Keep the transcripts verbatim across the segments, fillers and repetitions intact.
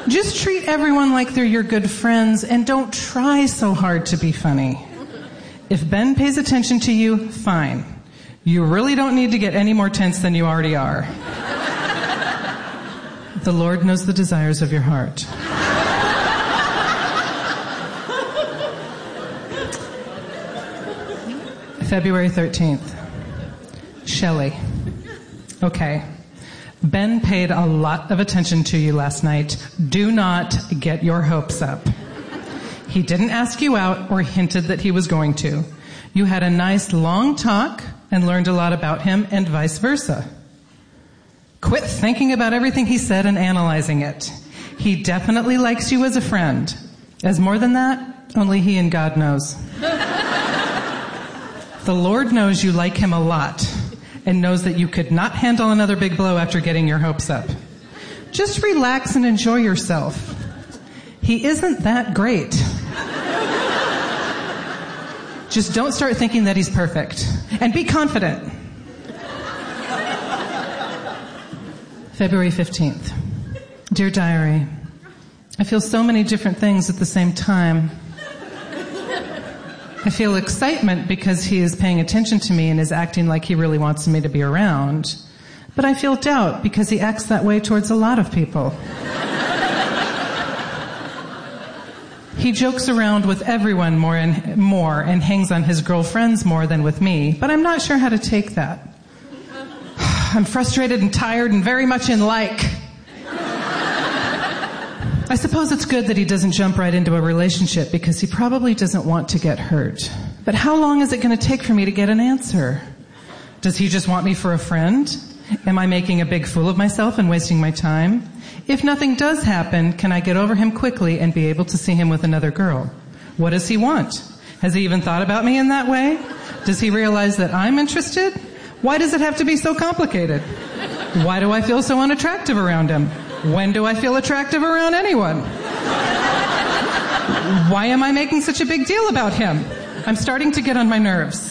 Just treat everyone like they're your good friends and don't try so hard to be funny. If Ben pays attention to you, fine. You really don't need to get any more tense than you already are. The Lord knows the desires of your heart. February thirteenth. Shelley. Okay. Ben paid a lot of attention to you last night. Do not get your hopes up. He didn't ask you out or hinted that he was going to. You had a nice long talk and learned a lot about him and vice versa. Quit thinking about everything he said and analyzing it. He definitely likes you as a friend. As more than that, only he and God knows. The Lord knows you like him a lot and knows that you could not handle another big blow after getting your hopes up. Just relax and enjoy yourself. He isn't that great. Just don't start thinking that he's perfect. And be confident. February fifteenth. Dear Diary, I feel so many different things at the same time. I feel excitement because he is paying attention to me and is acting like he really wants me to be around. But I feel doubt because he acts that way towards a lot of people. He jokes around with everyone more and more and hangs on his girlfriends more than with me, but I'm not sure how to take that. I'm frustrated and tired and very much in like. I suppose it's good that he doesn't jump right into a relationship because he probably doesn't want to get hurt. But how long is it going to take for me to get an answer? Does he just want me for a friend? Am I making a big fool of myself and wasting my time? If nothing does happen, can I get over him quickly and be able to see him with another girl? What does he want? Has he even thought about me in that way? Does he realize that I'm interested? Why does it have to be so complicated? Why do I feel so unattractive around him? When do I feel attractive around anyone? Why am I making such a big deal about him? I'm starting to get on my nerves.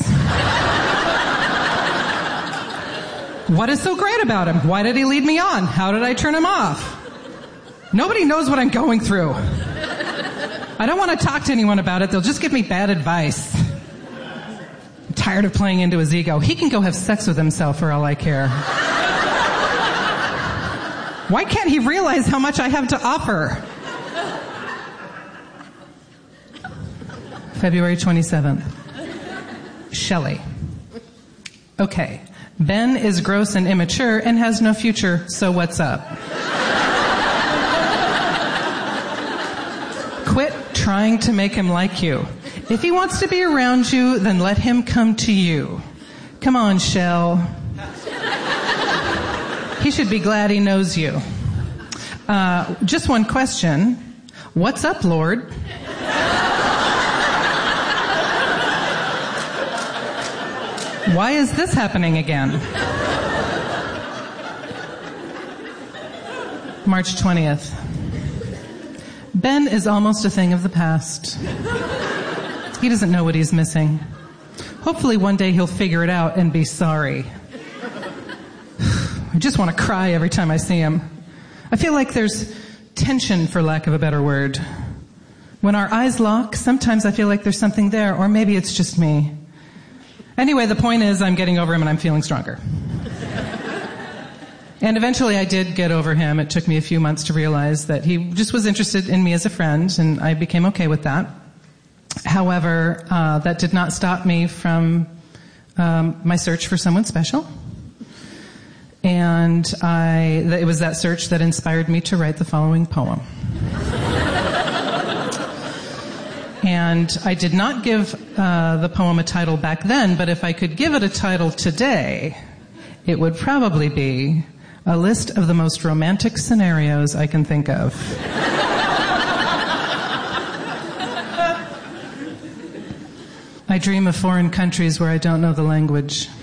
What is so great about him? Why did he lead me on? How did I turn him off? Nobody knows what I'm going through. I don't want to talk to anyone about it. They'll just give me bad advice. I'm tired of playing into his ego. He can go have sex with himself for all I care. Why can't he realize how much I have to offer? February twenty-seventh. Shelley. Okay. Ben is gross and immature and has no future, so what's up? Quit trying to make him like you. If he wants to be around you, then let him come to you. Come on, Shell. He should be glad he knows you. Uh, just one question. What's up, Lord? Why is this happening again? March twentieth. Ben is almost a thing of the past. He doesn't know what he's missing. Hopefully one day he'll figure it out and be sorry. I just want to cry every time I see him. I feel like there's tension, for lack of a better word. When our eyes lock, sometimes I feel like there's something there, or maybe it's just me. Anyway, the point is I'm getting over him and I'm feeling stronger. And eventually I did get over him. It took me a few months to realize that he just was interested in me as a friend, and I became okay with that. However, uh, that did not stop me from um, my search for someone special. And I, it was that search that inspired me to write the following poem. And I did not give uh, the poem a title back then, but if I could give it a title today, it would probably be A List of the Most Romantic Scenarios I Can Think of. I dream of foreign countries where I don't know the language.